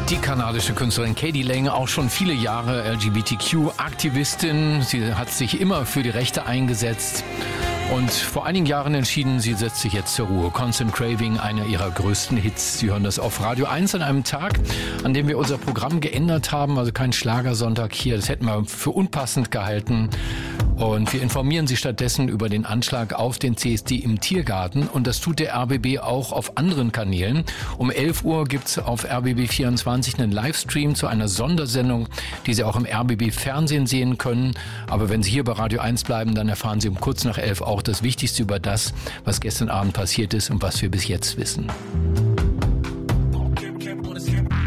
Die kanadische Künstlerin K.D. Lang, auch schon viele Jahre LGBTQ-Aktivistin. Sie hat sich immer für die Rechte eingesetzt und vor einigen Jahren entschieden, sie setzt sich jetzt zur Ruhe. Constant Craving, einer ihrer größten Hits. Sie hören das auf Radio 1 an einem Tag, an dem wir unser Programm geändert haben. Also kein Schlagersonntag hier, das hätten wir für unpassend gehalten. Und wir informieren Sie stattdessen über den Anschlag auf den CSD im Tiergarten. Und das tut der RBB auch auf anderen Kanälen. Um 11 Uhr gibt's auf RBB24 einen Livestream zu einer Sondersendung, die Sie auch im RBB-Fernsehen sehen können. Aber wenn Sie hier bei Radio 1 bleiben, dann erfahren Sie um kurz nach 11 auch das Wichtigste über das, was gestern Abend passiert ist und was wir bis jetzt wissen.